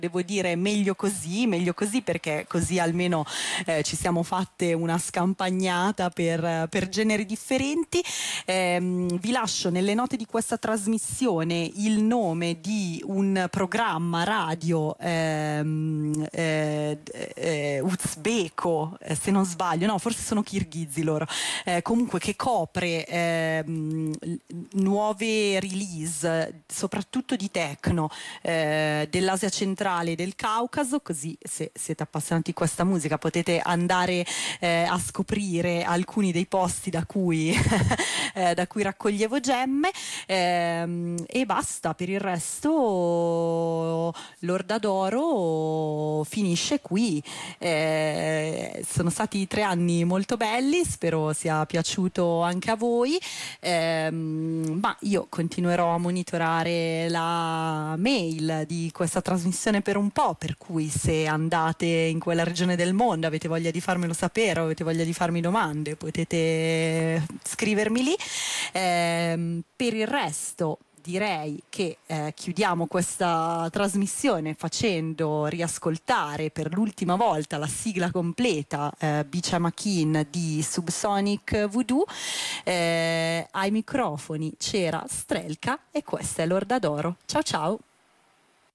devo dire meglio così perché così almeno ci siamo fatte una scampagnata per generi differenti. Vi lascio nelle note di questa trasmissione il nome di un programma radio uzbeko, se non sbaglio, no, forse sono kirghizi loro, comunque che copre nuove release, soprattutto di techno, dell'Asia centrale, del Caucaso, così se siete appassionati di questa musica potete andare a scoprire alcuni dei posti da cui raccoglievo gemme, e basta. Per il resto l'Orda d'Oro finisce qui. Sono stati 3 anni molto belli, spero sia piaciuto anche a voi, ma io continuerò a monitorare la mail di questa trasmissione per un po', per cui se andate in quella regione del mondo, avete voglia di farmelo sapere o avete voglia di farmi domande, potete scrivermi lì. Per il resto direi che chiudiamo questa trasmissione facendo riascoltare per l'ultima volta la sigla completa, Bicia Makin di Subsonic Voodoo. Ai microfoni c'era Strelka e questa è l'Orda d'Oro. Ciao ciao!